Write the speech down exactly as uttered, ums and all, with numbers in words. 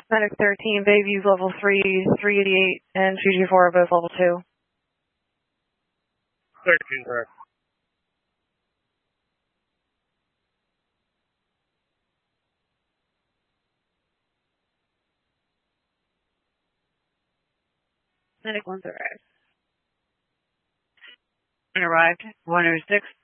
Medic thirteen, Bayview's level three, three eighty-eight, and G G four are both level two. thirteen, correct. Medic one's arrived. Arrived, one oh six,